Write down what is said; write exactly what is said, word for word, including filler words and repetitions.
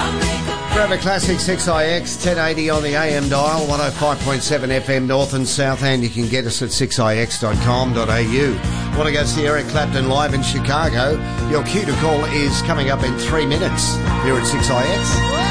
Forever Classic six I X, ten eighty on the A M dial, one oh five point seven F M North and South, and you can get us at six I X dot com dot A U. Want to go see Eric Clapton live in Chicago? Your cue to call is coming up in three minutes here at six I X.